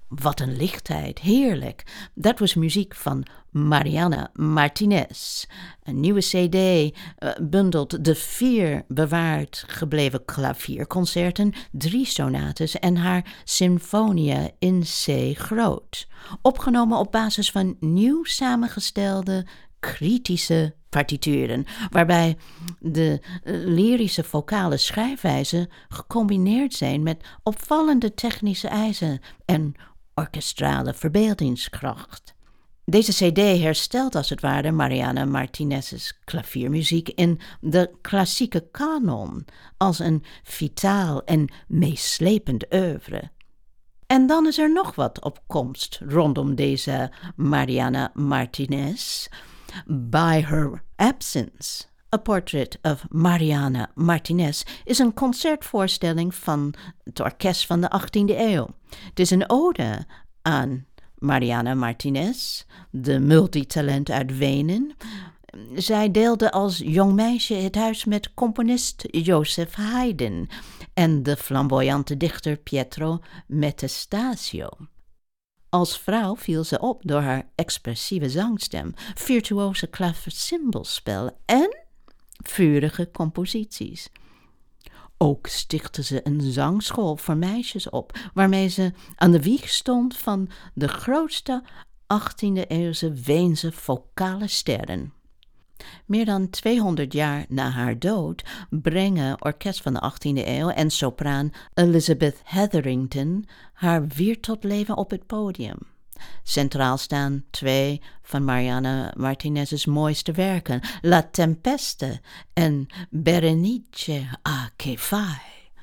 wat een lichtheid, heerlijk. Dat was muziek van Mariana Martinez. Een nieuwe cd bundelt de 4 bewaard gebleven klavierconcerten, 3 sonates en haar Sinfonia in C groot. Opgenomen op basis van nieuw samengestelde kritische partituren, waarbij de lyrische vocale schrijfwijzen gecombineerd zijn met opvallende technische eisen en orkestrale verbeeldingskracht. Deze cd herstelt als het ware Mariana Martinez's klaviermuziek in de klassieke kanon als een vitaal en meeslepend oeuvre. En dan is er nog wat op komst rondom deze Mariana Martinez. By Her Absence, A Portrait of Mariana Martinez, is een concertvoorstelling van het orkest van de 18e eeuw. Het is een ode aan Mariana Martinez, de multitalent uit Wenen. Zij deelde als jong meisje het huis met componist Joseph Haydn en de flamboyante dichter Pietro Metastasio. Als vrouw viel ze op door haar expressieve zangstem, virtuose klaversymbelspel en vurige composities. Ook stichtte ze een zangschool voor meisjes op, waarmee ze aan de wieg stond van de grootste 18e-eeuwse Weense vocale sterren. Meer dan 200 jaar na haar dood brengen orkest van de 18e eeuw en sopraan Elizabeth Hetherington haar weer tot leven op het podium. Centraal staan 2 van Mariana Martinez's mooiste werken, La Tempeste en Berenice a che fai.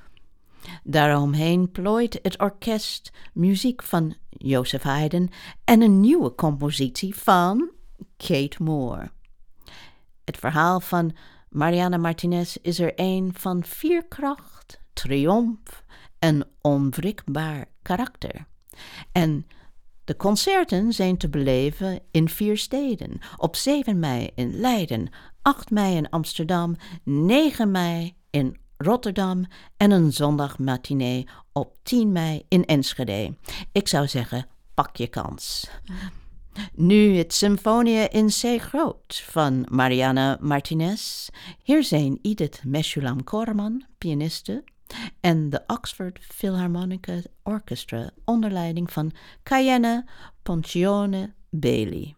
Daaromheen plooit het orkest muziek van Joseph Haydn en een nieuwe compositie van Kate Moore. Het verhaal van Mariana Martinez is er een van veerkracht, triomf en onwrikbaar karakter. En de concerten zijn te beleven in 4 steden. Op 7 mei in Leiden, 8 mei in Amsterdam, 9 mei in Rotterdam en een zondagmatinee op 10 mei in Enschede. Ik zou zeggen, pak je kans. Nu het Sinfonia in C groot van Mariana Martinez. Hier zijn Edith Meshulam-Korman, pianiste, en de Oxford Philharmonic Orchestra onder leiding van Cayenne Poncione Bailey.